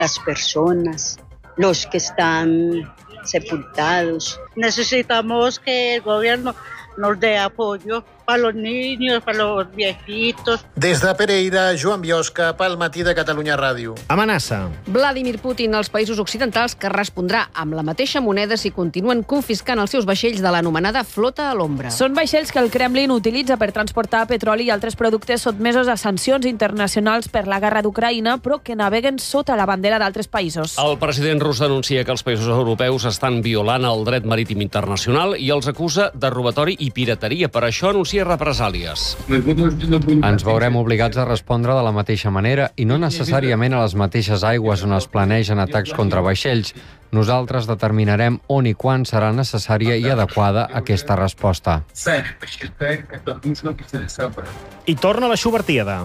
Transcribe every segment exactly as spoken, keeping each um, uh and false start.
las personas, los que están sepultados. Necesitamos que el gobierno nos dé apoyo para los niños, para los viejitos. Des de Pereira, Joan Biosca, pel Matí de Catalunya Ràdio. Amenaça. Vladimir Putin als països occidentals, que respondrà amb la mateixa moneda si continuen confiscant els seus vaixells de l'anomenada flota a l'ombra. Són vaixells que el Kremlin utilitza per transportar petroli i altres productes sotmesos a sancions internacionals per la guerra d'Ucraïna, però que naveguen sota la bandera d'altres països. El president rus denuncia que els països europeus estan violant el dret marítim internacional i els acusa de robatori i pirateria. Per això anuncia represàlies. Ens veurem obligats a respondre de la mateixa manera i no necessàriament a les mateixes aigües on es planegen atacs contra vaixells. Nosaltres determinarem on i quan serà necessària i adequada aquesta resposta. I torna la Schubertiada.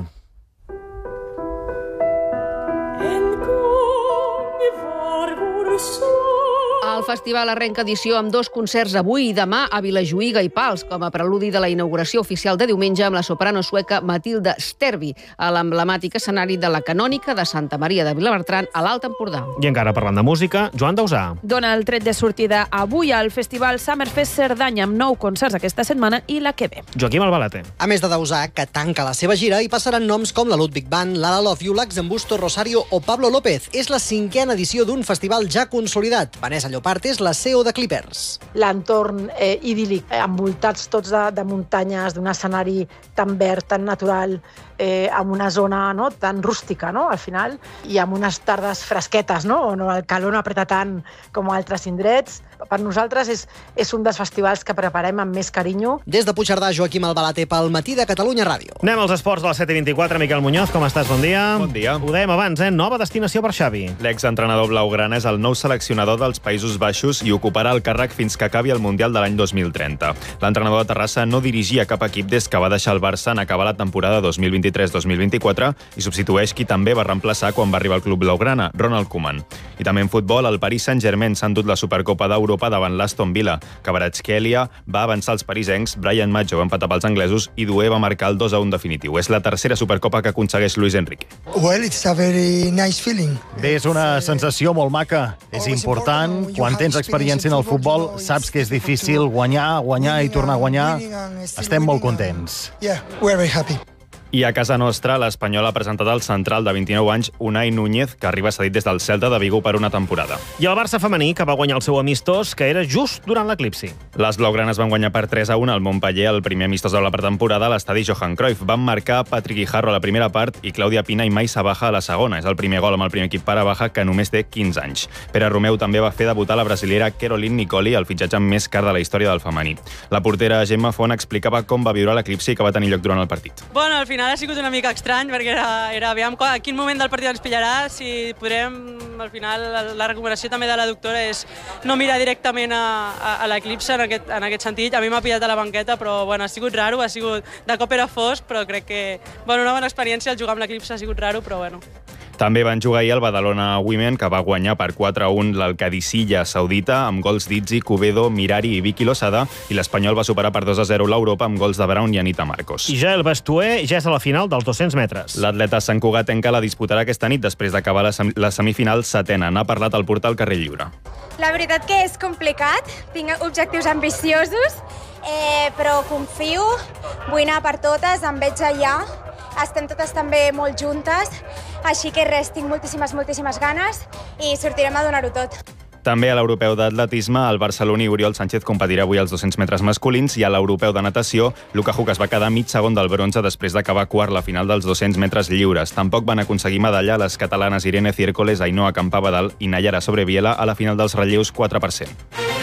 El festival arrenca edició amb dos concerts avui i demà a Vilajuïga i Pals, com a preludi de la inauguració oficial de diumenge amb la soprano sueca Matilda Sterby, a l'emblemàtic escenari de la Canònica de Santa Maria de Vilabertran, a l'Alt Empordà. I encara parlant de música, Joan Dausà. Dona el tret de sortida avui al festival Summerfest Cerdanya amb nou concerts aquesta setmana i la que ve. Joaquim Albalate. A més de Dausà, que tanca la seva gira, hi passaran noms com la Ludwig Band, Lala Love You, Laxembusto, Rosario o Pablo López. És la cinquena edició d'un festival ja consolidat. Vanessa Llopart és la C E O de Clippers. L'entorn eh, idíl·lic, eh, envoltats tots de, de muntanyes, d'un escenari tan verd, tan natural, eh, amb una zona no, tan rústica, no, al final, i amb unes tardes fresquetes, no, on el calor no apreta tant com a altres indrets. Per nosaltres és, és un dels festivals que preparem amb més carinyo. Des de Puigcerdà, Joaquim Albalate pel Matí de Catalunya Ràdio. Anem als esports de les set i vint-i-quatre. Miquel Muñoz, com estàs? Bon dia. Bon dia. Ho dèiem abans, eh? Nova destinació per Xavi. L'exentrenador blaugrana és el nou seleccionador dels Països Baixos i ocuparà el càrrec fins que acabi el Mundial de l'any dos mil trenta. L'entrenador de Terrassa no dirigia cap equip des que va deixar el Barça en acabar la temporada dos mil vint-i-tres dos mil vint-i-quatre i substitueix qui també va reemplaçar quan va arribar al club blaugrana, Ronald Koeman. I també en futbol, el Paris Saint-Germain s'ha endut la Supercopa d'Europa davant l'Aston Villa. Kvaratskhelia va avançar els parisencs, Brian Maggio va empatar pels anglesos i Doué va marcar el dos a un definitiu. És la tercera Supercopa que aconsegueix Luis Enrique. Well, it's a very nice feeling. Bé, és una sensació molt maca. És important, quan tens experiència en el futbol, saps que és difícil guanyar, guanyar i tornar a guanyar. Estem molt contents. Yeah, we're very happy. I a casa nostra, l'Espanyol ha presentat el central de vint-i-nou anys, Unai Núñez, que arriba cedit des del Celta de Vigo per una temporada. I el Barça femení, que va guanyar el seu amistós, que era just durant l'eclipsi. Les blaugranes van guanyar per tres a un al Montpellier, el primer amistós de la pretemporada, a l'estadi Johan Cruyff. Van marcar Patrick Guijarro a la primera part i Clàudia Pina i Maisa Baja a la segona. És el primer gol amb el primer equip per a Baja, que només té quinze anys. Pere Romeu també va fer debutar la brasilera Caroline Nicoli, el fitxatge més car de la història del femení. La portera Gemma Font explicava com va viure l'eclipsi que va tenir lloc durant el partit. Bueno, al final ha sigut una mica estrany, perquè era, era aviam a quin moment del partit ens pillarà, si podrem, al final, la, la recomanació també de la doctora és no mirar directament a, a, a l'eclipse en, aquest, en aquest sentit. A mi m'ha pillat a la banqueta, però bueno, ha sigut raro, ha sigut, de cop era fosc, però crec que, bueno, una bona experiència, el jugar amb l'eclipse ha sigut raro, però bueno. També van jugar ahir el Badalona Women, que va guanyar per quatre a un l'Alcadicilla saudita, amb gols d'Itzi, Cubedo, Mirari i Vicky Losada, i l'Espanyol va superar per dos a zero l'Europa amb gols de Brown i Anita Marcos. I ja el Bestuer ja és a la final dels dos-cents metres. L'atleta Sant Cugatenca la disputarà aquesta nit després d'acabar la, sem la semifinal setena. N'ha parlat al portal Carrer Lliure. La veritat que és complicat, tinc objectius ambiciosos, eh, però confio, vull anar per totes, em veig allà, estem totes també molt juntes, així que res, tinc moltíssimes, moltíssimes ganes i sortirem a donar-ho tot. També a l'europeu d'atletisme, el barceloní Oriol Sánchez competirà avui als dos-cents metres masculins i a l'europeu de natació, Luca Huck es va quedar mig segon del bronze després d'acabar quart la final dels dos-cents metres lliures. Tampoc van aconseguir medalla les catalanes Irene Ciércoles, Ainhoa Campabadal i Nayara Sobreviela a la final dels relleus quatre per cent.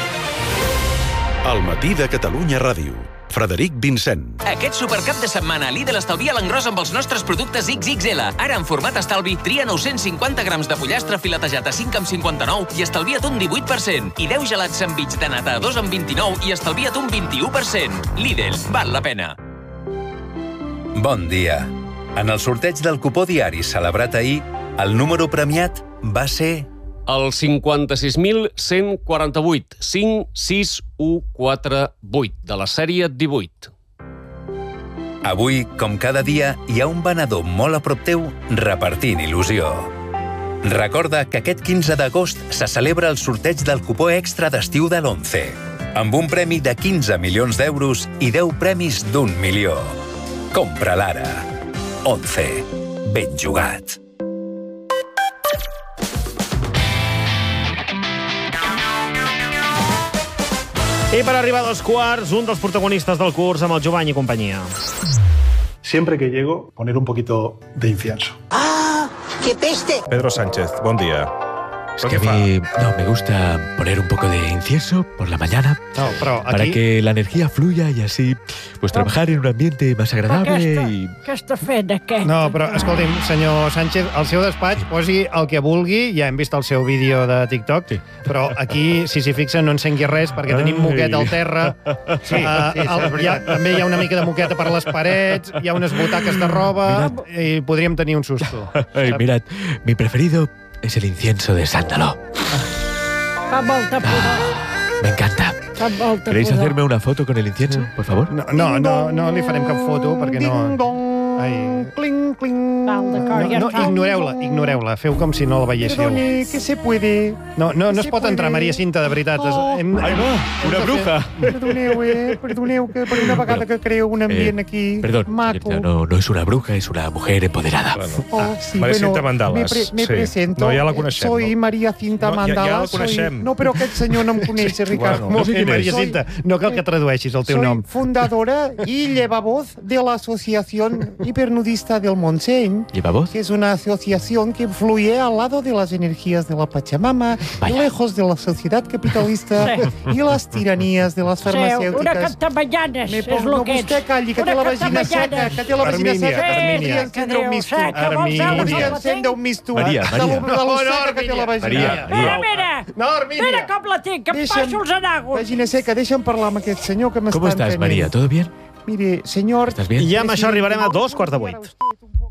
El Matí de Catalunya Ràdio. Frederic Vincent. Aquest supercap de setmana a Lidl estalvia l'engròs amb els nostres productes ics ics ele. Ara, en format estalvi, tria nou-cents cinquanta grams de pollastre filetejat a cinc coma cinquanta-nou i estalvia't un divuit per cent. I deu gelats sandvich de nata a dos coma vint-i-nou i estalvia't un vint-i-u per cent. Lidl, val la pena. Bon dia. En el sorteig del cupó diari celebrat ahir, el número premiat va ser... El cinquanta-sis mil cent quaranta-vuit, cinc sis u quatre vuit, de la sèrie divuit. Avui, com cada dia, hi ha un venedor molt a prop teu repartint il·lusió. Recorda que aquest quinze d'agost se celebra el sorteig del cupó extra d'estiu de l'Once, amb un premi de quinze milions d'euros i deu premis d'un milió. Compra-la ara. Once. Ben jugat. I per arribar a dos quarts, un dels protagonistes del curs amb el Jovany i companyia. Siempre que llego, poner un poquito de incienso. ¡Ah! ¡Qué peste! Pedro Sánchez, buen día. Es que a mí no, me gusta poner un poco de incienso por la mañana no, però aquí... para que la energía fluya y así pues trabajar en un ambiente más agradable aquesta, i... Què està fent aquest? No, però escolti'm, senyor Sánchez, al seu despatx posi el que vulgui, ja hem vist el seu vídeo de TikTok, sí. Però aquí, si s'hi fixen, no encengui res perquè tenim moqueta al terra, sí, uh, sí, el, hi ha, també hi ha una mica de moqueta per les parets, hi ha unes butaques de roba mirad. I podríem tenir un susto. Ay, mirad, mi preferido es el incienso de sándalo. Fa molta pudor. Me encanta. Fa molta ¿Queréis pudor. hacerme una foto con el incienso, por favor? No, no, no, no li farem cap foto perquè no... Ai. Cling, cling. Val, d'acord, ja No, està. no, ignoreu-la, ignoreu-la. Feu com si no la veiéssiu. Perdone, que se puede. No, no, no es pot entrar, Maria Cinta, de veritat. Oh, Hem, Ahí va, una bruja. Perdoneu, eh? Perdoneu que per una vegada que creo un ambient Eh, aquí Perdón, maco. señorita, no, no es una bruja, es una mujer empoderada. Oh, sí, Maria bueno, Cinta Mandales. Me, pre me Sí. presento. No, ja la coneixem, Soy no? Maria Cinta No, ja- ja Mandala. la coneixem. Soy... No, però aquest senyor no em coneix, Ricardo. Molt bé, Maria Soy- Cinta, no cal que tradueixis el teu Soy nom. fundadora y llevavoz de la Asociación Hipernudista del Montseny, ¿Llevavoz? que es una asociación que fluye al lado de las energías de la Pachamama, Vaya. lejos de la sociedad capitalista y las tiranías de las Seu, una farmacéuticas. cantaballanes, Me és por, el no, que ets. vostè calli, que Una té la vagina cantaballanes. seca, que té la vagina Armínia, seca. Armínia. Podria encendre un misto. Seca, vols Armínia. veure Podria com la encendre tinc? un misto. Maria, de Maria. lo, de lo No, no, seca que té la vagina. Maria, Mira, mira, No, Armínia. mira com la tinc, que em Deixa'm- passo els anagos. Vagina seca, deixa'm parlar amb aquest senyor que m'està ¿Cómo estás, entenent. María? ¿Todo bien? Mire, senyor... ¿Estás bien? I amb això arribarem a dos quarts de vuit.